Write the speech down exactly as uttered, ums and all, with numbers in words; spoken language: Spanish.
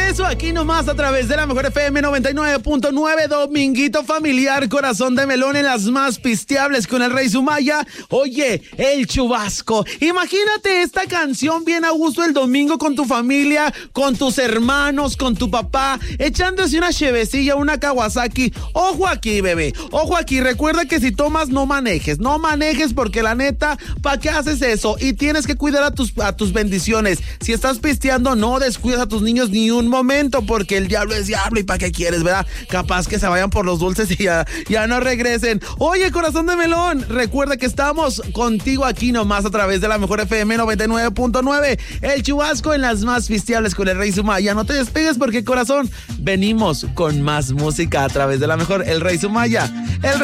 regreso aquí nomás a través de la mejor F M noventa y nueve punto nueve. Dominguito familiar, corazón de melón en las más pisteables con el Rey Sumaya. Oye, el chubasco. Imagínate esta canción bien a gusto el domingo con tu familia, con tus hermanos, con tu papá, echándose una chevecilla, una Kawasaki. Ojo aquí, bebé. Ojo aquí. Recuerda que si tomas, no manejes. No manejes porque la neta, ¿para qué haces eso? Y tienes que cuidar a tus, a tus bendiciones. Si estás pisteando, no descuidas a tus niños ni un momento porque el diablo es diablo y ¿para qué quieres, verdad? Capaz que se vayan por los dulces y ya, ya no regresen. Oye, corazón de melón, recuerda que estamos contigo aquí nomás a través de la mejor F M noventa y nueve punto nueve. El chubasco en las más pisteables con el Rey Sumaya. No te despegues porque, corazón, venimos con más música a través de la mejor, el Rey Sumaya. El